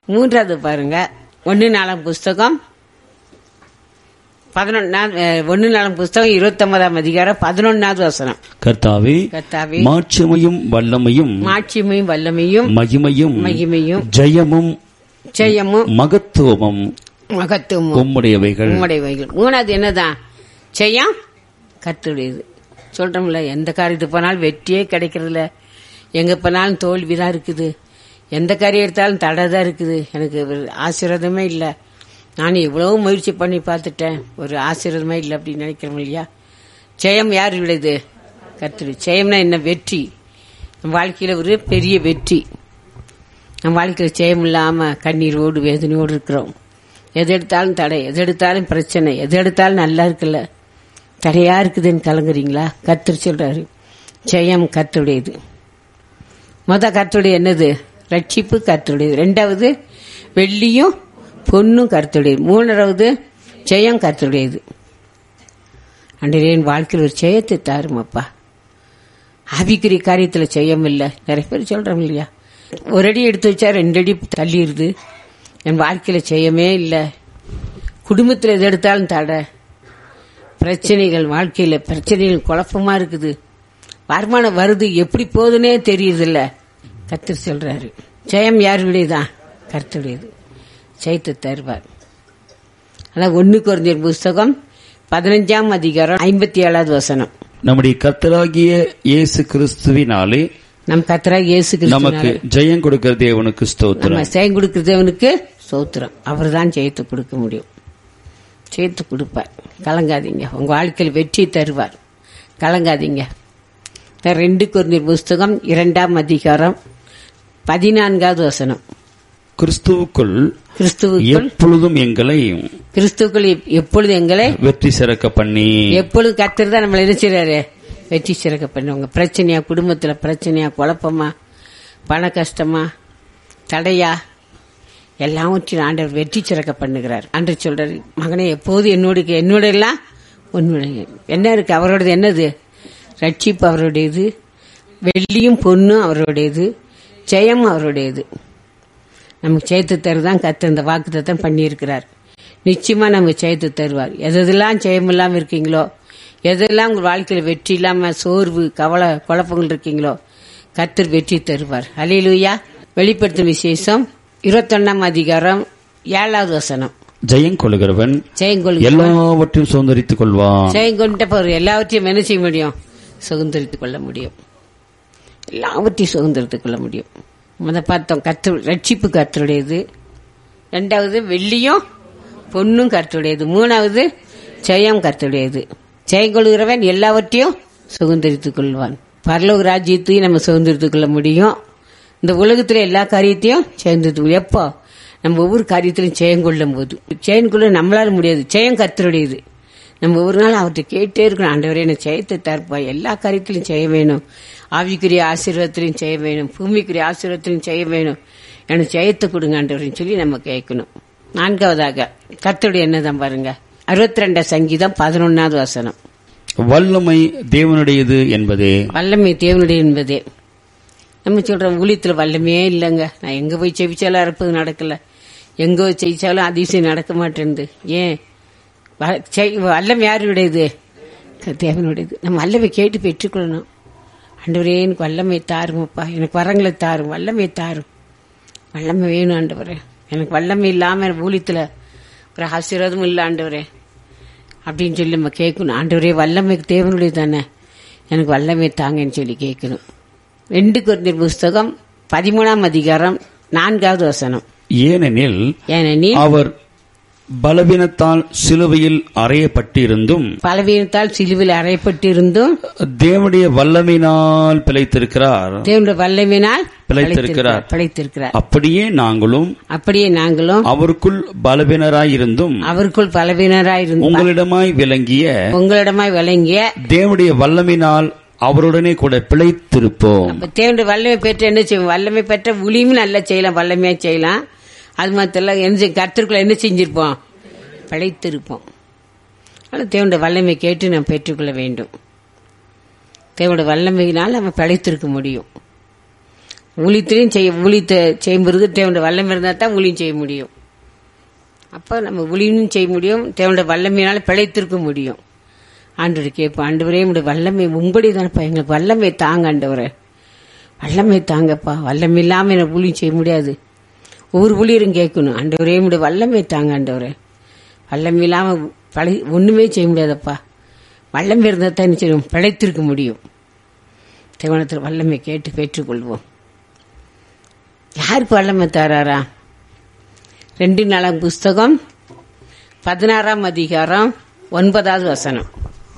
மூன்றாவது பாருங்க, 1 புஸ்தகம் 29 அதிகாரம் 11வது வசனம். கர்த்தாவே, மாட்சிமையும் வல்லமையும் மகிமையும் ஜெயமும் மகத்துவமும் உம்முடையவைகள். மூணாவது என்னதான்? ஜெயம் கர்த்தருடையது. சொல்றோம்ல, எந்த காரியத்துக்கு போனாலும் வெற்றியே கிடைக்கிறதில்ல, எங்க போனாலும் தோல்விதான் இருக்குது, எந்த காரியம் எடுத்தாலும் தடை தான் இருக்குது, எனக்கு ஆசீர்வாதமே இல்லை, நான் எவ்வளவு முயற்சி பண்ணி பார்த்துட்டேன், ஒரு ஆசீர்வாதமே இல்லை அப்படின்னு நினைக்கிறோம் இல்லையா? ஜெயம் யார் விளையுது? கர்த்தர். ஜெயம்னா என்ன? வெற்றி. நம்ம வாழ்க்கையில ஒரு பெரிய வெற்றி. நம்ம வாழ்க்கையில் ஜெயம் இல்லாம கண்ணீரோடு வேதனையோடு இருக்கிறோம். எது எடுத்தாலும் தடை, எது எடுத்தாலும் பிரச்சனை, எது எடுத்தாலும் நல்லா இருக்குல்ல, தடையா இருக்குதுன்னு கலங்குறீங்களா? கர்த்தர் சொல்றாரு, ஜெயம் கர்த்தருடையது. கர்த்தருடைய என்னது? ரட்சிப்பு கர்த்தருடையது. 2வது வெள்ளியும் பொன்னும் கர்த்தருடையது. 3வது ஜெயம் கர்த்தருடையது. அன்றைய என் வாழ்க்கையில் ஒரு ஜெயத்தை தாருமப்பா. ஆவிக்குரிய காரியத்தில் ஜெயம் இல்லை. நிறைய பேர் சொல்றோம் இல்லையா, ஒரு அடி எடுத்து வச்சா 2 அடி தள்ளிடுது. என் வாழ்க்கையில ஜெயமே இல்லை. குடும்பத்தில் எது எடுத்தாலும் தடை, பிரச்சனைகள், வாழ்க்கையில பிரச்சனைகள் குழப்பமா இருக்குது, வருமானம் வருது, எப்படி போகுதுன்னே தெரியுதில்ல. கர்த்தர் சொல்றாரு, ஜெயம் யாருடையதான்? கர்த்தருடையது. ஜெயத்தை தருவார். அதான் 1 கொரிந்தியர் புஸ்தகம் 15 அதிகாரம் 57வது வசனம். நம்முடைய கர்த்தராகிய இயேசு கிறிஸ்துவினாலே நம் கர்த்தராகிய இயேசு கிறிஸ்து நமக்கு ஜெயம் கொடுக்கிற தேவனுக்கு ஸ்தோத்திரம். ஜெயம் கொடுக்கிற தேவனுக்கு ஸ்தோத்திரம். அவர் தான் ஜெயத்தை கொடுக்க முடியும். ஜெயத்தை கொடுப்பார். கலங்காதீங்க. உங்க வாழ்க்கையில் வெற்றி தருவார். கலங்காதீங்க. 2 கொரிந்தியர் புஸ்தகம் 2 அதிகாரம் 14வது வசனம். கிறிஸ்துவுக்குள் எப்பொழுதும் எங்களை வெற்றி சிறக்க பண்ணி. எப்பொழுதும் கர்த்தர் தான் நம்மளை நினைச்சாரு வெற்றி சிறக்க பண்ணி. உங்க பிரச்சனையா, குடும்பத்துல பிரச்சனையா, குழப்பமா, பண கஷ்டமா, தடையா, எல்லாவற்றையும் ஆண்டவர் வெற்றி சிறக்க பண்ணுகிறார். ஆண்டவர் சொல்றாரு, மகனே எப்போது என்னோட எல்லாம் உன்னுடைய என்ன இருக்கு? அவரோடது என்னது? ரட்சிப்பு அவருடையது, வெள்ளியும் பொன்னும் அவருடையது, ஜெயம் அவருடையது. நமக்கு ஜெயத்து தருதான் கர்த்தர் இந்த வாக்குத்தத்தம் பண்ணியிருக்கிறார். நிச்சயமா நமக்கு ஜெயத்து தருவார். எதெல்லாம் ஜெயம் இல்லாம இருக்கீங்களோ, எதெல்லாம் உங்க வாழ்க்கையில வெற்றி இல்லாம சோர்வு, கவலை, குழப்பங்கள் இருக்கீங்களோ, கர்த்தர் வெற்றி தருவார். அல்லேலூயா. வெளிப்படுத்தும் விசேஷம் 21 அதிகாரம் 7வது வசனம். ஜெயம் கொள்ளுகிறவன் எல்லாவற்றையும் சுதந்திரித்துக் கொள்வான். ஜெயம் கொண்ட எல்லாவற்றையும் என்ன செய்ய முடியும்? சுதந்திரித்துக் கொள்ள முடியும். எல்லாவற்றையும் சுதந்திரித்துக் கொள்ள முடியும். பார்த்தோம், கர்த்தர் ரட்சிப்பு கர்த்தருடையது. 2வது வெள்ளியும் பொன்னும் கர்த்தருடையது. 3வது ஜெயம் கர்த்தருடையது. ஜெயம் கொள்கிறவன் எல்லாவற்றையும் சுதந்திரித்துக் கொள்வான். பரலோக ராஜ்யத்தையும் நம்ம சுதந்திரித்துக் கொள்ள முடியும். இந்த உலகத்துல எல்லா காரியத்தையும் சேர்ந்து எப்போ நம்ம ஒவ்வொரு காரியத்திலையும் ஜெயம் கொள்ளும் போது, ஜெயம் கொள்ள நம்மளால முடியாது. ஜெயம் கர்த்தருடையது. நம்ம ஒவ்வொரு நாள் அவர்கிட்ட கேட்டே இருக்கணும், ஆண்டவரே எனக்கு ஜெயத்தை தருப்பா, எல்லா காரியத்திலையும் செய்ய வேணும், ஆவிக்குரிய ஆசீர்வாதத்திலையும் செய்ய வேணும், பூமிக்குரிய ஆசீர்வாதத்திலையும் செய்ய வேணும், எனக்கு ஜெயத்தை கொடுங்க ஆண்டவரேன்னு சொல்லி நம்ம கேட்கணும். 4வதாக கர்த்தருடைய என்னதான் பாருங்க, 62 சங்கீதம் 11வது வசனம். வல்லமை தேவனுடையது என்பதே. வல்லமை தேவனுடைய என்பதே. நம்ம சொல்றோம், ஊழியத்துல வல்லமையே இல்லைங்க, நான் எங்க போய் செவிச்சாலும் அறுப்பது நடக்கல, எங்க ஜெயிச்சாலும் அதிசயம் நடக்க மாட்டேன்து. ஏன்? வல்லமை யாருடையது? தேவனுடையது. நம்ம வல்லமை கேட்டு பெற்றுக்கொள்ளணும். ஆண்டவரே எனக்கு வல்லமை தாருமப்பா, எனக்கு வரங்களை தாரும், வல்லமை தாரும், வல்லமை வேணும் ஆண்டவரே, எனக்கு வல்லமை இல்லாம ஊழியத்துல ஒரு ஆசீர்வாதமும் இல்லை ஆண்டவரே அப்படின்னு சொல்லி நம்ம கேட்கணும். ஆண்டவரே வல்லமை தேவனுடைய தானே, எனக்கு வல்லமை தாங்கன்னு சொல்லி கேட்கணும். 2 கொரிந்தியர் புஸ்தகம் 13 அதிகாரம் 4வது வசனம். ஏனெனில் அவர் பலவீனத்தால் சிலுவையில் அறையப்பட்டிருந்தும் தேவனுடைய வல்லமையினால் பிழைத்திருக்கிறார். அப்படியே நாங்களும் அவருக்குள் பலவீனராயிருந்தும் உங்களிடமாய் விளங்கிய தேவனுடைய வல்லமையினால் அவருடனே கூட பிழைத்திருப்போம். தேவனுடைய வல்லமை பெற்ற என்ன செய்வோம்? வல்லமை பெற்ற ஊழியமும் நல்லா செய்யலாம், வல்லமையா செய்யலாம். அது மாத்திரம் என்ன கர்த்தருக்குள்ள என்ன செஞ்சிருப்போம்? பிழைத்திருப்போம். ஆனால் தேவனுடைய வல்லமை கேட்டு நாம் பெற்றுக்கொள்ள வேண்டும். தேவனுடைய வல்லமையினால் நம்ம பிழைத்திருக்க முடியும். ஊழியத்திலையும் ஊழியத்தை செய்யும்போது தேவனுடைய வல்லமை இருந்தால் தான் ஊழியம் செய்ய முடியும். அப்போ நம்ம ஊழியமும் செய்ய முடியும், தேவனுடைய வல்லமையினால பிழைத்திருக்க முடியும். ஆண்டவரை கேட்போம், ஆண்டவரே உங்களுடைய வல்லமை உங்களுடைய தானப்பா, எங்களுக்கு வல்லமை தாங்க ஆண்டவரே, வல்லமை தாங்கப்பா, வல்லமை இல்லாமல் எனக்கு ஊழியம் செய்ய முடியாது. ஒவ்வொரு ஊழியரும் கேட்கணும், ஆண்டவரே உங்களுடைய வல்லமை தாங்க ஆண்டவரே, வல்லமை இல்லாமல் ஒண்ணுமே செய்ய முடியாதப்பா, வல்லமை இருந்தால் தான் என்ன செய்யும், பிழைத்திருக்க முடியும். தேவனத்தில் வல்லமை கேட்டு பெற்றுக்கொள்வோம். யாருக்கு வல்லமை தராரா? 2 நாளாம் புஸ்தகம் 16ஆம் அதிகாரம் 9வது வசனம்.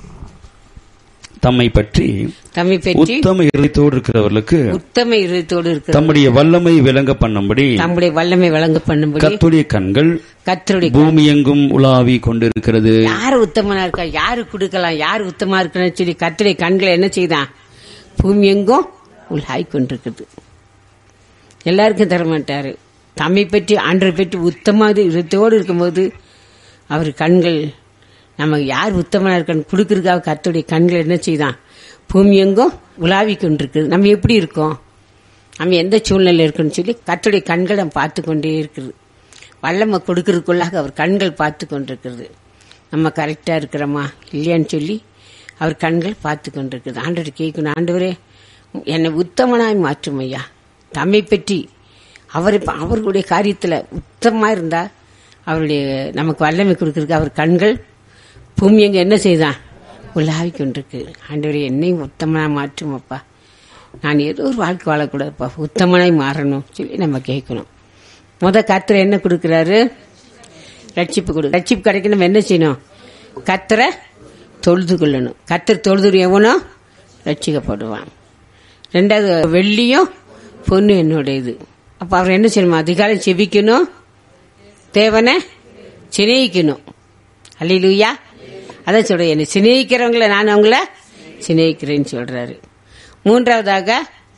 தம்மை பற்றி உத்தம இருதயத்தோடு இருக்கிறவர்களுக்கு தம்முடைய வல்லமை விளங்க பண்ணும்படி கர்த்தருடைய கண்கள் பூமி எங்கும் உலாவி கொண்டிருக்கிறது. யாரு உத்தமனா இருக்கா, யாரு கொடுக்கலாம், யாரு உத்தமா இருக்கணும் சொல்லி கர்த்தருடைய கண்களை என்ன செய்தான், பூமி எங்கும் உலாவி கொண்டிருக்கிறது. எல்லாருக்கும் தரமாட்டாரு. தம்மை பற்றி ஆண்டரை பற்றி உத்தமாக இருத்தோடு இருக்கும்போது அவர் கண்கள் நமக்கு யார் உத்தமனா இருக்கணும் கொடுக்கறதுக்காக கர்த்தருடைய கண்கள் என்ன செய்தான், பூமி எங்கும் உலாவி கொண்டிருக்குது. நம்ம எப்படி இருக்கோம், நம்ம எந்த சூழ்நிலை இருக்குன்னு சொல்லி கர்த்தருடைய கண்கள் நம்ம பார்த்து கொண்டே இருக்குது. வல்லமை கொடுக்கறதுக்குள்ளாக அவர் கண்கள் பார்த்து கொண்டிருக்கிறது. நம்ம கரெக்டா இருக்கிறோமா இல்லையான்னு சொல்லி அவர் கண்கள் பார்த்து கொண்டிருக்குது. ஆண்டவரை கேட்கணும், ஆண்டவரே என்னை உத்தமனாய் மாற்றும் ஐயா, தம்மை பற்றி அவர்களுடைய காரியத்துல உத்தமமா இருந்தா அவருடைய நமக்கு வல்லமை கொடுக்கறதுக்கு அவர் கண்கள் பூமி எங்க என்ன செய்தான், உலாவி கொண்டிருக்கு. ஆண்டவரே என்னையும் உத்தமனா மாற்றும் அப்பா, நான் ஏதோ ஒரு வாழ்க்கை வாழக்கூடாதுப்பா, உத்தமனாய் மாறணும் சொல்லி நம்ம கேட்கணும். கர்த்தர் என்ன கொடுக்கிறாரு, ரட்சிப்பு ரட்சிப்பு கிடைக்க நம்ம என்ன செய்யணும், கர்த்தரை தொழுது கொள்ளணும். கர்த்தர் தொழுது எவனோ ரட்சிக்கப்படுவான். 2வது வெள்ளியும் பொண்ணு என்னுடையது. அப்ப அவர் என்ன செய்யணும், அதிகாலை செபிக்கணும், தேவனை சிநேகிக்கணும். அல்லேலூயா. அதான் சொல்ற, என்னை சிநேகிக்கிறவங்கள நான் அவங்கள சிநேகிக்கிறேன்னு சொல்றாரு. 3வதாக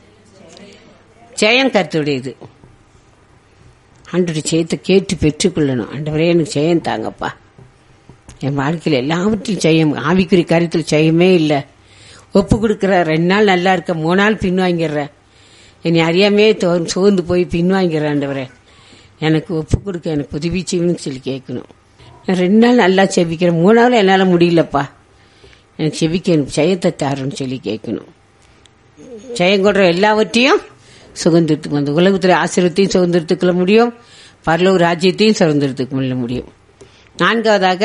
ஜெயம் கர்த்தருடையது. ஆண்டவருடைய ஜெயத்தை கேட்டு பெற்றுக்கொள்ளணும். ஆண்டவரே எனக்கு ஜெயம் தாங்கப்பா, என் வாழ்க்கையில் எல்லாவற்றிலும் ஜெயம், ஆவிக்குரிய காரியத்தில் ஜெயமே இல்லை. ஒப்பு கொடுக்குற 2 நாள் நல்லா இருக்க, 3 நாள் பின்வாங்கிடுற, என்னை அறியாமே சோர்ந்து போய் பின்வாங்கிற, ஆண்டவரே எனக்கு ஒப்பு கொடுக்க, எனக்கு உதவி செய்யணும்னு சொல்லி கேட்கணும். நான் 2 நாள் நல்லா செபிக்கிறேன், 3 நாள் என்னால முடியலப்பா, எனக்கு செபிக்க எனக்கு ஜெயத்தை தாருன்னு சொல்லி கேட்கணும். ஜெயம் கொடுற எல்லாவற்றையும் சுதந்திரத்துக்கு வந்து உலகத்துல ஆசீர்வாதத்தையும் சுதந்திரத்துக்குள்ள முடியும், பரலோக ராஜ்யத்தையும் சுதந்திரத்துக்கு முடியும். 4வதாக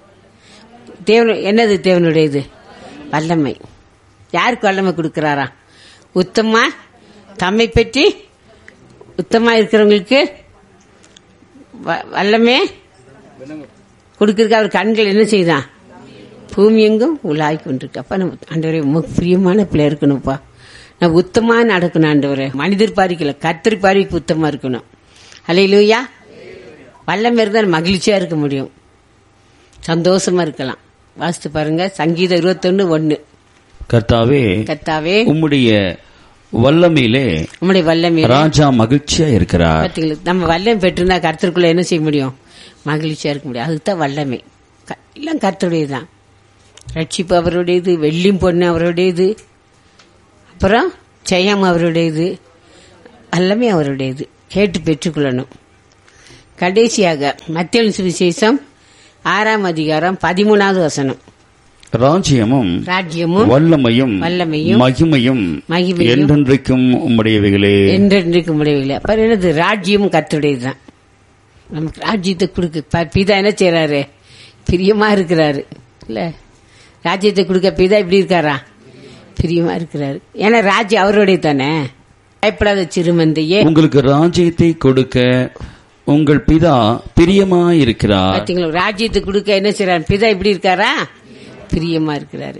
தேவன் என்னது, தேவனுடையது வல்லமை. யாருக்கு வல்லமை கொடுக்கிறாரா, உத்தமா தம்மை பற்றி உத்தமா இருக்கிறவங்களுக்கு வல்லமே கொடுக்கறதுக்கு அவர் கண்கள் என்ன செய்தான், பூமி எங்கும் உலாவி கொண்டிருக்கு. அப்ப நம்ம ஆண்டவரே பிரியமான பிள்ளை இருக்கணும்ப்பா, நான் உத்தமா நடக்கணும் ஆண்டவரே, மனிதர் பாரிக்கல கர்த்தர் பாரிக்கு உத்தமா இருக்கணும். அல்லேலூயா. வல்லமை இருந்தால் மகிழ்ச்சியா இருக்க முடியும், சந்தோஷமா இருக்கலாம். வாசித்து பாருங்க சங்கீதம் 21:1. கர்த்தாவே உம்முடைய வல்லமையிலே ராஜா மகிழ்ச்சியா இருக்கிறார். நம்ம வல்லமை பெற்றிருந்தா கர்த்தருக்குள்ள என்ன செய்ய முடியும், மகிழ்ச்சியா இருக்க முடியும். அதுதான் வல்லமை. எல்லாம் கர்த்தருடையதுதான். ரட்சிப்பு அவருடையது, வெள்ளியும் பொண்ணு அவருடையது, அப்புறம் ஜெயம் அவருடையது, வல்லமை அவருடையது. கேட்டு பெற்றுக்கொள்ளணும். கடைசியாக மத்தேயு சுவிசேஷம் 6ஆம் அதிகாரம் 13வது வசனம். ராஜ்யமும் வல்லமையும் மகிமையும் என்றென்றைக்கும் உம்முடையவைகளே. என்றென்றைக்கும் உம்முடையவைகளே. அப்புறம் என்னது, ராஜ்யமும் கர்த்தருடையதுதான். நமக்கு ராஜ்யத்தை கொடுக்க பிதா என்ன செய்யறாரு, பிரியமா இருக்கிறாரு. இல்ல ராஜ்யத்தை கொடுக்க பிதா இப்படி இருக்காரா, பிரியமா இருக்கிறாரு. ஏன்னா ராஜ்யம் அவருடைய தானே. பயப்படாத சிறுமந்தையே, உங்களுக்கு ராஜ்யத்தை கொடுக்க உங்கள் பிதா பிரியமா இருக்கிறார். பாத்தீங்களா, ராஜ்யத்தை கொடுக்க என்ன செய்யறாரு, பிதா இப்படி இருக்காரா, பிரியமா இருக்கிறாரு.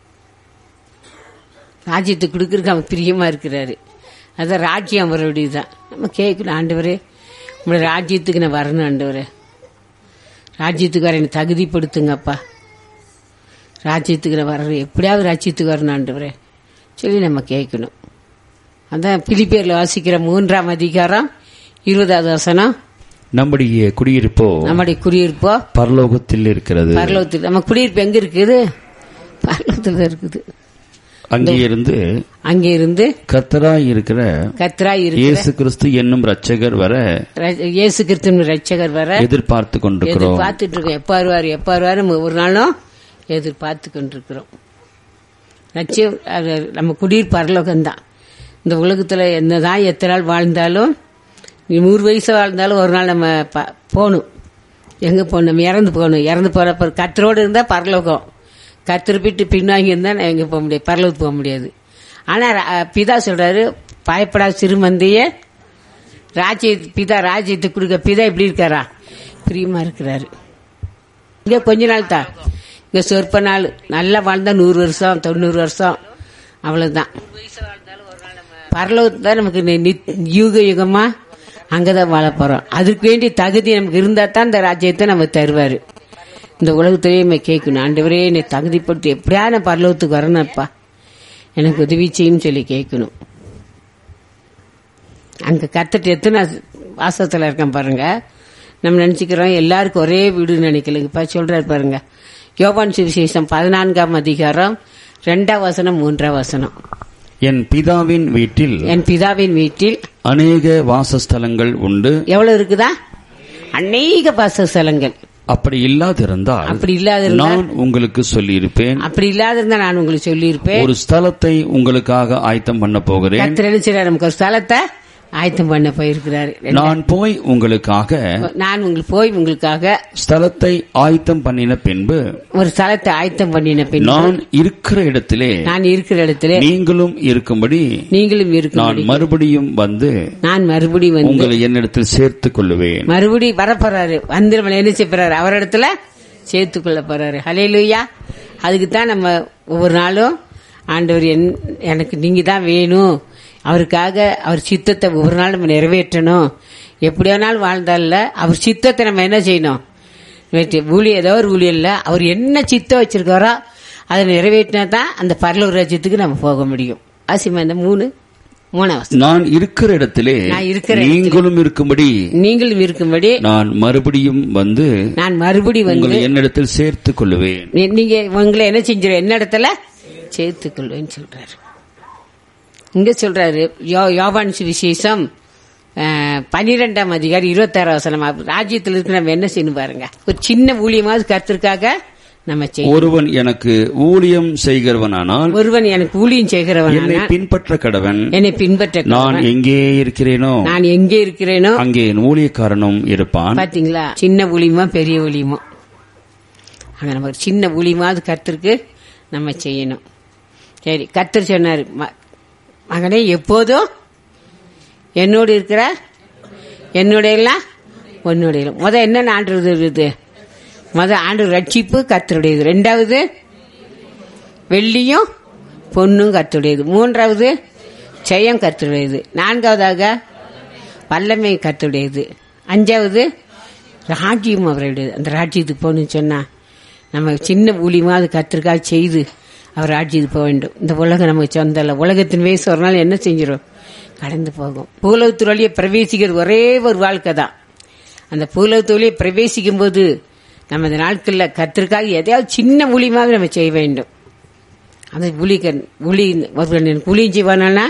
ராஜ்யத்தை கொடுக்கறதுக்கு அவன் பிரியமா இருக்கிறாரு. அதான் ராஜ்யம் அவருடையதான். நம்ம கேட்கணும், ஆண்டவரே உங்களோட ராஜ்யத்துக்கு நான் வரணும், ஆண்டவரே ராஜ்யத்துக்கு வர என்ன தகுதிப்படுத்துங்கப்பா, ராஜ்யத்துக்கு நான் வரணும், எப்படியாவது ராஜ்யத்துக்கு வரணும் ஆண்டவரே சொல்லி நம்ம கேட்கணும். அதான் பிலிப்பியர்ல வாசிக்கிற 3ஆம் அதிகாரம் 20வது வசனம். நம்முடைய குடியிருப்போ பரலோகத்தில் இருக்கிறது. பரலோகத்தில் நம்ம குடியிருப்பு எங்க இருக்குது, பரலோகத்தில் இருக்குது. அங்கே இருந்து கர்த்தராய் இருக்கிற இயேசு கிறிஸ்து என்னும் ரட்சகர் வர எதிர்பார்த்து கொண்டிருக்கிறோம். பார்த்துட்டு இருக்கோம். எப்ப வருவாரு நம்ம ஒரு நாளும் எதிர்பார்த்து கொண்டிருக்கிறோம். நம்ம குடியிருப்பு பரலோகம்தான். இந்த உலகத்துல என்னதான் எத்தனை நாள் வாழ்ந்தாலும், 100 வயசு வாழ்ந்தாலும் ஒரு நாள் நம்ம போகணும். எங்க போகணும்? நம்ம இறந்து போகணும். இறந்து போறப்ப கர்த்தரோடு இருந்தா பரலோகம். கர்த்தர் விட்டு பின்னாங்கி இருந்தா எங்க போக முடியாது, பரலோகத்துக்கு போக முடியாது. ஆனா பிதா சொல்றாரு, பயப்படாத சிறுமந்தையே பிதா ராஜ்யத்துக்கு கொடுக்க. பிதா எப்படி இருக்காரா? பிரியமா இருக்கிறாரு. இங்க கொஞ்ச நாள் தான், இங்க சொற்ப நாள். நல்லா வாழ்ந்தா 100 வருஷம் 90 வருஷம் அவ்வளவுதான். பரலோகத்தான் நமக்கு யுக யுகமா அங்கதான் வாழ போறோம். அதுக்கு வேண்டிய தகுதி நமக்கு இருந்தா தான் இந்த ராஜ்யத்தை நம்ம தருவாரு. இந்த உலகத்திலேயே கேட்கணும், ஆண்டவரே என்னை தகுதிப்படுத்தி எப்படியா நான் பரலோகத்துக்கு வரணும்ப்பா, எனக்கு உதவி செய்யும் சொல்லி கேட்கணும். அங்க கர்த்தர் எத்தனை வாசத்துல இருக்கேன் பாருங்க. நம்ம நினைச்சுக்கிறோம் எல்லாருக்கும் ஒரே வீடுன்னு நினைக்கலங்கப்பா. சொல்றாரு பாருங்க, யோவான் சுவிசேஷம் 14ஆம் அதிகாரம் 2ஆம் வசனம் 3ஆம் வசனம். என் பிதாவின் வீட்டில் அநேக வாசஸ்தலங்கள் உண்டு. எவ்வளவு இருக்குதா? அநேக வாசஸ்தலங்கள். அப்படி இல்லாதிருந்தால் நான் உங்களுக்கு சொல்லியிருப்பேன். அப்படி இல்லாதிருந்தா நான் உங்களுக்கு சொல்லியிருப்பேன். ஒரு ஸ்தலத்தை உங்களுக்காக ஆயத்தம் பண்ண போகிறேன். கர்த்தர் நமக்கு ஒரு ஸ்தலத்தை ஆயத்தம் பண்ண போயிருக்கிறாரு. நான் போய் உங்களுக்காக ஸ்தலத்தை ஆயத்தம் பண்ணின பின்பு, ஒரு ஸ்தலத்தை ஆயத்தம் பண்ணின பின்பு நான் இருக்கிற இடத்திலே நீங்களும் இருக்கும்படி நான் மறுபடியும் வந்து உங்களை என்னிடத்தில் சேர்த்துக் கொள்ளுவேன். மறுபடியும் வரப்போறாரு. வந்து நம்ம என்ன செய்யறாரு? அவரிடத்துல சேர்த்துக் கொள்ள போறாரு. ஹல்லேலூயா. அதுக்குத்தான் நம்ம ஒவ்வொரு நாளும் ஆண்டவர் எனக்கு நீங்க தான் வேணும், அவருக்காக அவர் சித்தத்தை ஒவ்வொரு நாள் நம்ம நிறைவேற்றணும். எப்படியானாலும் வாழ்ந்தால அவர் சித்தத்தை நம்ம என்ன செய்யணும்? ஏதோ ஒரு ஊழியம் இல்ல, அவர் என்ன சித்தம் வச்சிருக்காரோ அதை நிறைவேற்றினா தான் அந்த பரலோக ராஜ்யத்துக்கு நம்ம போக முடியும். ஆசிமா இந்த 3 நான் இருக்கிற இடத்திலே நீங்களும் இருக்கும்படி நான் மறுபடியும் வந்து உங்களை என்னிடத்தில் சேர்த்துக் கொள்ளுவேன். நீங்க உங்களை என்ன செஞ்சிரு? என்ன இடத்துல சேர்த்துக் கொள்வேன்னு சொல்றாரு. இங்க சொல்றாரு யோவான் சுவிசேஷம் 12ஆம் அதிகாரம் 26ஆம் வசனம். ராஜ்யத்தில் இருக்கு நம்ம என்ன செய்யணும் பாருங்க. ஒரு சின்ன ஊழியமாவது கர்த்தருக்காக நம்ம செய்யணும். ஒருவன் எனக்கு ஊழியம் செய்கிறவனானால் என்னை பின்பற்ற கடவன். நான் எங்கே இருக்கிறேனோ அங்கே என் ஊழியக்காரனும் இருப்பான். பாத்தீங்களா? சின்ன ஊழியமா பெரிய ஊழியமோ அங்க நம்ம ஒரு சின்ன ஊழியமாவது கர்த்தருக்கு நம்ம செய்யணும். சரி, கர்த்தர் சொன்னாரு, மகனே எப்போதும் என்னோடு இருக்கிற, என்னுடைய உன்னுடைய. என்ன ஆண்டு ஆண்டு ரட்சிப்பு கர்த்தருடையது. 2வது வெள்ளியும் பொன்னும் கர்த்தருடையது. 3வது ஜெயம் கர்த்தருடையது. 4வதாக வல்லமை கர்த்தருடையது. 5வது ராஜ்யம் அவருடையது. அந்த ராஜ்யத்துக்கு போகணும்னு சொன்னா நம்ம சின்ன ஊழியமாவது கர்த்தருக்காக செய்து அவர் ராஜ்யத்துக்கு போக வேண்டும். இந்த உலகம் நமக்கு சொந்த இல்ல. உலகத்தின் வயசு ஒரு நாள் என்ன செஞ்சிடும்? கடந்து போகும். பூலகத்துறையே பிரவேசிக்கிற ஒரே ஒரு வாழ்க்கை தான். அந்த பூலகத்துறையே பிரவேசிக்கும் போது நம்ம இந்த நாட்கள்ல கர்த்தருக்காக எதையாவது சின்ன ஊழியமாக நம்ம செய்ய வேண்டும். அந்த ஊழியம் செய்வானா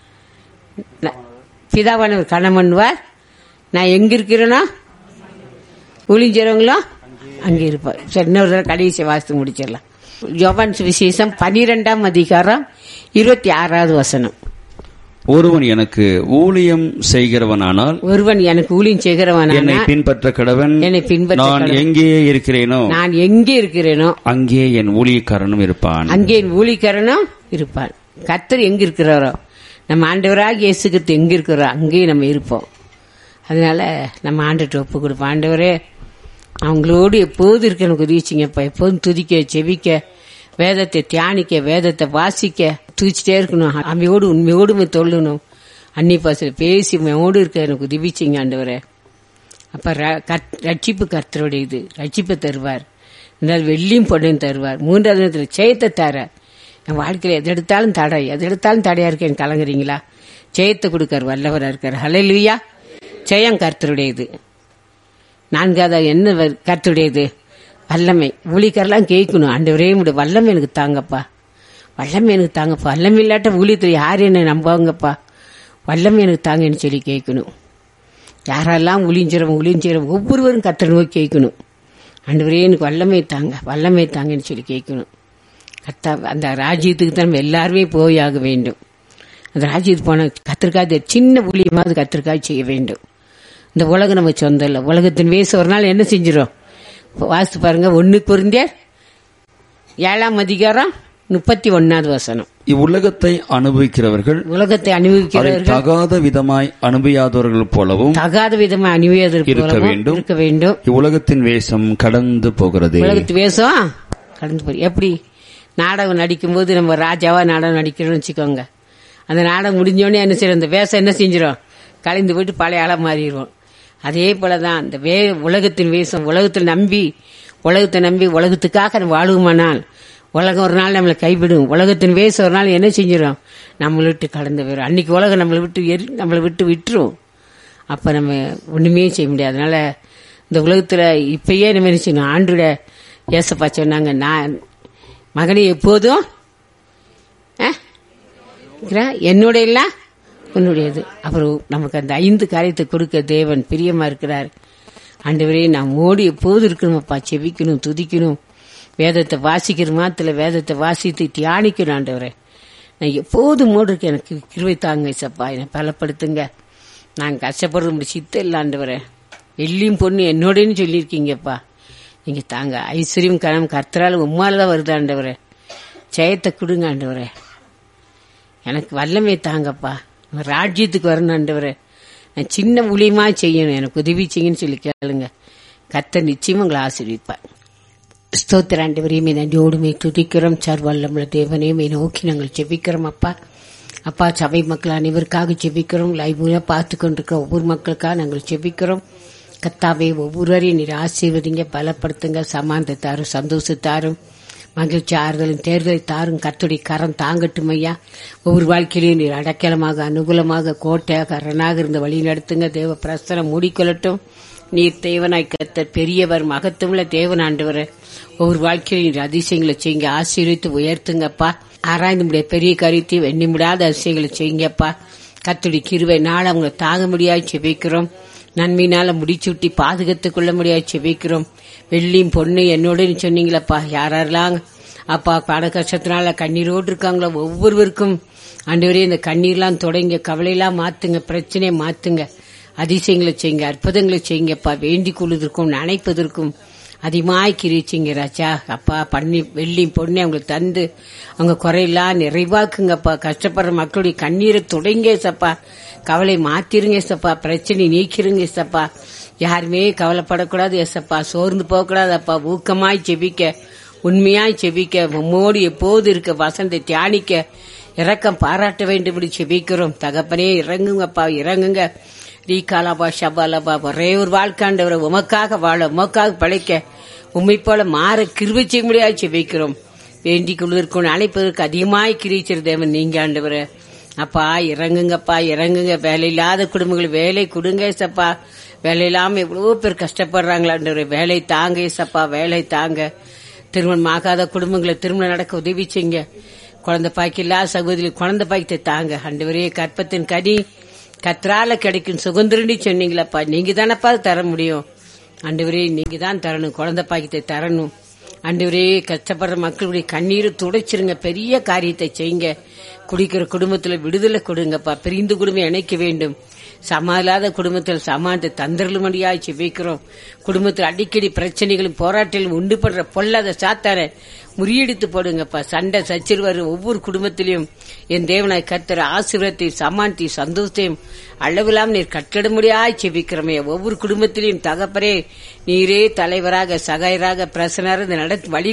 பிதாவானவர் கணம் பண்ணுவார். நான் எங்க இருக்கிறேனோ ஊழியம் செய்றவங்களோ அங்கே இருப்பார். சரி, இன்னொரு தடவை கடைசி வாசித்து முடிச்சிடலாம். யோவான் சுவிசேஷம் 12ஆம் அதிகாரம் 26வது வசனம். ஒருவன் எனக்கு ஊழியம் செய்கிறவனானால் என்னை பின்பற்ற கடவன். நான் எங்கே இருக்கிறேனோ அங்கே என் ஊழியக்காரனும் இருப்பான். கர்த்தர் எங்க இருக்கிறாரோ, நம்ம ஆண்டவராக இயேசு கிறிஸ்து எங்க இருக்கிறோம் அங்கேயே நம்ம இருப்போம். அதனால நம்ம ஆண்டவர்கிட்ட ஒப்பு கொடுப்போம். ஆண்டவரே, அவங்களோடு எப்போது இருக்க எனக்கு உதவிச்சிங்கப்பா. எப்போதும் துதிக்க, செவிக்க, வேதத்தை தியானிக்க, வேதத்தை வாசிக்க, துதிச்சுட்டே இருக்கணும். அம்மையோடு உண்மையோடு தொழணும். அன்னி பாசல பேசி உண்மையோடு இருக்க எனக்கு உதவிச்சிங்க ஆண்டவரே. அப்ப ரட்சிப்பு கர்த்தருடையது. ரட்சிப்பை தருவார். வெள்ளியும் பொண்ணையும் தருவார். 3வது ஜெயத்தை தரார். என் வாழ்க்கையில எது எடுத்தாலும் தடையா இருக்கேன் கலங்குறீங்களா? ஜெயத்தை கொடுக்கார், வல்லவரா இருக்கார். ஹல்லேலூயா. ஜெயம் கர்த்தருடையது. 4வது என்ன கர்த்தருடையது? வல்லமை. ஊழியக்காரெல்லாம் கேட்கணும், ஆண்டவரே உடைய வல்லமை எனக்கு தாங்கப்பா, வல்லமை எனக்கு தாங்கப்பா, வல்லமை இல்லாட்ட ஊழியத்தில் யார் என்ன நம்புவாங்கப்பா, வல்லமை எனக்கு தாங்கன்னு சொல்லி கேட்கணும். யாரெல்லாம் ஊழியம் ஒவ்வொருவரும் கர்த்தரை நோக்கி கேட்கணும். ஆண்டவரே எனக்கு வல்லமை தாங்க, வல்லமை தாங்கன்னு சொல்லி கேட்கணும். அந்த ராஜ்யத்துக்கு தான் நம்ம எல்லாருமே போய் ஆக வேண்டும். அந்த ராஜ்யத்துக்கு போன கத்திரிக்காய் சின்ன ஊழியமாவது கத்திரிக்காய் செய்ய வேண்டும். இந்த உலகம் நம்ம சொந்தம் இல்லை. உலகத்தின் வேச ஒரு நாள் என்ன செஞ்சிடும்? வாசித்து பாருங்க, 1 கொரிந்தியர் 7:31. இவ்வுலகத்தை அனுபவிக்கிறவர்கள் தகாத விதமாய் அனுபவியாதவர்கள் போலவும் இருக்க வேண்டும். இவ்வுலகத்தின் வேஷம் கடந்து போகிறது. உலகத்து வேஷம் கடந்து போய் எப்படி நாடகம் நடிக்கும் போது நம்ம ராஜாவா நாடகம் நடிக்கிறோம்னு வச்சுக்கோங்க. அந்த நாடகம் முடிஞ்சோடனே என்ன செய்யறோம்? அந்த வேஷம் என்ன செஞ்சிடும்? கலைந்து போயிட்டு பழைய ஆளா மாறிடுவோம். அதே போலதான் இந்த உலகத்தின் வேஷம். உலகத்தை நம்பி உலகத்துக்காக நம்ம வாழுமானால் உலகம் ஒரு நாள் நம்மளை கைவிடும். உலகத்தின் வேஷம் ஒரு நாள் என்ன செஞ்சிடும்? நம்மளை விட்டு கடந்து போயிடும். அன்னைக்கு உலகம் நம்மளை விட்டு விட்டுரும். அப்ப நம்ம ஒண்ணுமே செய்ய முடியாது. அதனால இந்த உலகத்துல இப்பயே நம்ம என்ன செய்யணும்? ஆண்டோட ஏசப்பா சொன்னாங்க, நான் மகனே எப்போதும் என்னுடைய இல்ல உன்னுடையது. அப்புறம் நமக்கு அந்த 5 காரியத்தை கொடுக்க தேவன் பிரியமா இருக்கிறார். ஆண்டவரே நாம் ஓடி எப்போது இருக்கணும்ப்பா, செபிக்கணும், துதிக்கணும், வேதத்தை வாசிக்கிற மாத்திர வேதத்தை வாசித்து தியானிக்கணும். ஆண்டவரே நான் எப்போதும் மோடு இருக்கேன், எனக்கு கிருபை தாங்க சப்பா, என்னை பலப்படுத்துங்க. நான் கஷ்டப்படுற சித்த இல்லை ஆண்டவரே. வெள்ளியும் பொண்ணு என்னோடன்னு சொல்லியிருக்கீங்கப்பா, நீங்க தாங்க. ஐஸ்வர்யம் கனம் கர்த்தரால் உம்மாலதான் வருது ஆண்டவரே. ஜெயத்தை கொடுங்க ஆண்டவரே. எனக்கு வல்லமை தாங்கப்பா, ராஜ்யத்துக்கு வரணும் ஆண்டவரே. நான் சின்ன ஊழியமா செய்யணும், எனக்கு உதவி செய்யன்னு சொல்லி கேளுங்க. கர்த்தர் நிச்சயமா உங்களை ஆசீர்வதிப்பார். ஸ்தோத்திர ஆண்டவரே, நன்றியோடுமே துதிக்கிறோம். சர்வல்லமுள்ள தேவனே, நோக்கி நாங்கள் ஜெபிக்கிறோம். அப்பா சபை மக்கள் அனைவருக்காக ஜெபிக்கிறோம். லைவ் மூலம் பார்த்து கொண்டிருக்கிற ஒவ்வொரு மக்களுக்காக நாங்கள் ஜெபிக்கிறோம். கர்த்தாவே, ஒவ்வொருவரையும் நீர் ஆசீர்வதிங்க, பலப்படுத்துங்க, சமாதானத்தாரும் சந்தோஷத்தாரும் மகிழ்ச்சி ஆறுதலும் தேர்தலை தாரும். கர்த்தருடைய கரம் தாங்கட்டும் ஐயா. ஒவ்வொரு வாழ்க்கையிலையும் நீர் அடைக்கலமாக அனுகூலமாக கோட்டையாக அரணாக இருந்த வழி நடத்துங்க. தேவ பிரஸ்தனம் மூடிக்கொள்ளட்டும். நீர் தேவனாய் கர்த்தர் பெரியவர், மகத்துவமுள்ள தேவன் ஆண்டவர். ஒவ்வொரு வாழ்க்கையிலும் நீர் அதிசயங்களை செய்யுங்க, ஆசீர்வித்து உயர்த்துங்கப்பா. ஆராய்ந்து முடிய பெரிய காரியத்தையும் எண்ணி முடியாத அதிசயங்களை செய்யுங்கப்பா. கர்த்தருடைய கிருபை நாள் அவங்களை தாங்க முடியாது செபிக்கிறோம். நன்மையினால முடிச்சுட்டி பாதுகாத்துக் கொள்ள முடியாது செபிக்கிறோம். வெள்ளியும் பொண்ணு என்னோட சொன்னீங்களப்பா, யாரெல்லாம் அப்பா பட கஷ்டத்தினால கண்ணீரோடு இருக்காங்களோ ஒவ்வொருவருக்கும் ஆண்டவரே இந்த கண்ணீர்லாம் தொடங்க, கவலையெல்லாம் மாத்துங்க, பிரச்சனையை மாத்துங்க, அதிசயங்களை செய்யுங்க, அற்புதங்களை செய்யுங்கப்பா. வேண்டிக் கொள்வதற்கும் நினைப்பதற்கும் அதிகமாய் கிரிச்சிங்க ராஜா. அப்பா பண்ணி வெள்ளியும் பொண்ணு அவங்களுக்கு தந்து அவங்க குறையெல்லாம் நிறைவாக்குங்கப்பா. கஷ்டப்படுற மக்களுடைய கண்ணீரை தொடங்க சப்பா, கவலை மாத்திருங்க சப்பா, பிரச்சனை நீக்கிருங்க சப்பா. யாருமே கவலைப்படக்கூடாது எசப்பா, சோர்ந்து போகக்கூடாது அப்பா. ஊக்கமாய் செபிக்க, உண்மையாய் செபிக்க, உம்மோடு எப்போது இருக்க வசந்தை தியானிக்க இரக்கம் பாராட்ட வேண்டும் செபிக்கிறோம். தகப்பனே இறங்குங்கப்பா, இறங்குங்க. ரீகாலாபா ஷபாலாபா, ஒரே ஒரு வாழ்க்காண்டவரை உமக்காக வாழ, உமக்காக பழைக்க, உண்மை போல மாற கிருபை செய்ய முடியாது செபிக்கிறோம். வேண்டிக் கொள்வதற்கு அழைப்பதற்கு அதிகமாய் கிரிச்சிரு தேவன் நீங்க ஆண்டவரை. அப்பா இறங்குங்கப்பா, இறங்குங்க. வேலை இல்லாத குடும்பங்களுக்கு வேலை கொடுங்க சப்பா. வேலை இல்லாம எவ்வளவு பேர் கஷ்டப்படுறாங்களான்ற வேலை தாங்க சப்பா, வேலை தாங்க. திருமணம் ஆகாத குடும்பங்களை திருமணம் நடக்க உதவி செய்யுங்க. குழந்தை பாய்க்கு இல்லாத சகோதரி குழந்தை பாய்க்கத்தை தாங்க ஆண்டவரே. கற்பத்தின் கனி கத்ரால கிடைக்கும் சுதந்திரன்னு சொன்னீங்களப்பா, நீங்க தானப்பா தர முடியும் ஆண்டவரே. நீங்க தான் தரணும், குழந்தை பாய்க்கத்தை தரணும் ஆண்டவரே. கஷ்டப்படுற மக்களுடைய கண்ணீரை துடைச்சிருங்க, பெரிய காரியத்தை செய்யுங்க. குடிக்கிற குடும்பத்துல விடுதலை கொடுங்கப்பா. பிரிந்து குடும்பம் இணைக்க வேண்டும். சமாளாத குடும்பத்தில் சமாதானத்தை தந்திரலுமடியாய் செபிக்கிறோம். குடும்பத்தில் அடிக்கடி பிரச்சனைகளும் போராட்டங்களும் உண்டு பண்ற பொல்லாத சாத்தார முறியடித்து போடுங்கப்பா. சண்டை சச்சிறுவர் ஒவ்வொரு குடும்பத்திலையும் என் தேவனாய் கர்த்தர் ஆசீர்வாதத்தை சமானத்தை சந்தோஷத்தையும் அளவிலாம் நீர் கட்டிட முடியாய் செபிக்கிறோமே. ஒவ்வொரு குடும்பத்திலையும் தகப்பரே நீரே தலைவராக சகாயராக பிரசனராக நடத்தி வழி